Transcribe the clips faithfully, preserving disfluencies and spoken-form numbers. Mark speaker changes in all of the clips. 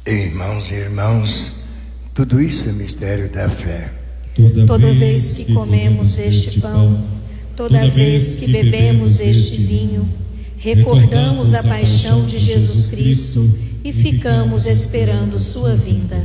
Speaker 1: Irmãos e irmãs, tudo isso é mistério da fé.
Speaker 2: Toda, toda vez que comemos deste pão, toda vez que bebemos deste vinho, recordamos a paixão de Jesus Cristo e ficamos esperando sua vinda.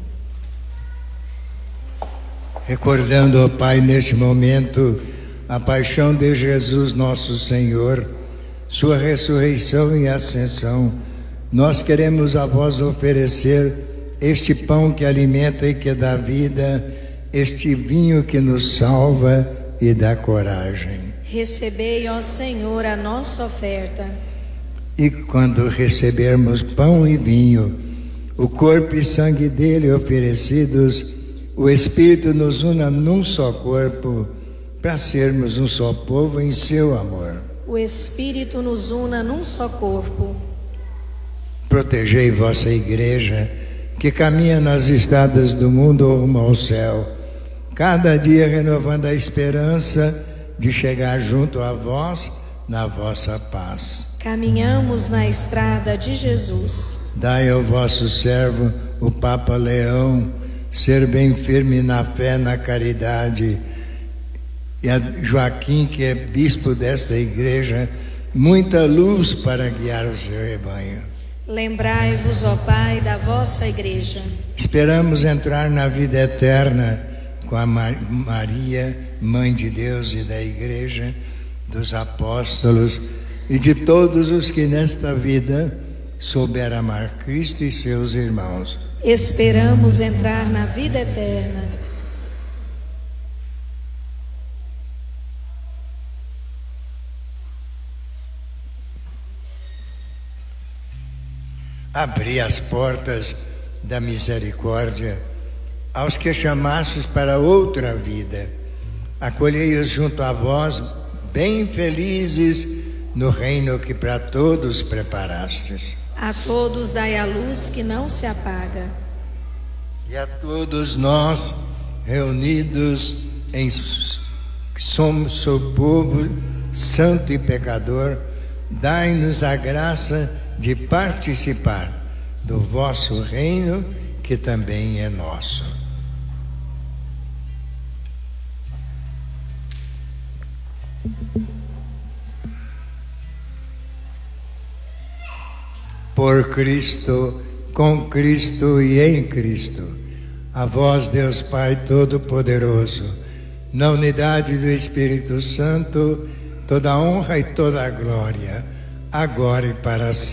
Speaker 1: Recordando, ó Pai, neste momento, a paixão de Jesus nosso Senhor, sua ressurreição e ascensão, nós queremos a vós oferecer este pão que alimenta e que dá vida, este vinho que nos salva e dá coragem.
Speaker 2: Recebei, ó Senhor, a nossa oferta.
Speaker 1: E quando recebermos pão e vinho, o corpo e sangue dele oferecidos, o Espírito nos una num só corpo, para sermos um só povo em seu amor.
Speaker 2: O Espírito nos una num só corpo.
Speaker 1: Protegei vossa igreja, que caminha nas estradas do mundo rumo ao céu, cada dia renovando a esperança de chegar junto a vós na vossa paz.
Speaker 2: Caminhamos na estrada de Jesus.
Speaker 1: Dai ao vosso servo, o Papa Leão, ser bem firme na fé, na caridade, e a Joaquim, que é bispo desta igreja, muita luz para guiar o seu rebanho.
Speaker 2: Lembrai-vos, ó Pai, da vossa igreja.
Speaker 1: Esperamos entrar na vida eterna com a Maria, Mãe de Deus e da igreja, dos apóstolos e de todos os que nesta vida souberam amar Cristo e seus irmãos.
Speaker 2: Esperamos entrar na vida eterna.
Speaker 1: Abri as portas da misericórdia aos que chamastes para outra vida. Acolhei-os junto a vós, bem felizes no reino que para todos preparastes.
Speaker 2: A todos dai a luz que não se apaga.
Speaker 1: E a todos nós, reunidos em somos seu povo santo e pecador, dai-nos a graça de participar do vosso reino, que também é nosso. Por Cristo, com Cristo e em Cristo, a vós, Deus Pai Todo-Poderoso, na unidade do Espírito Santo, toda a honra e toda a glória, agora e para sempre.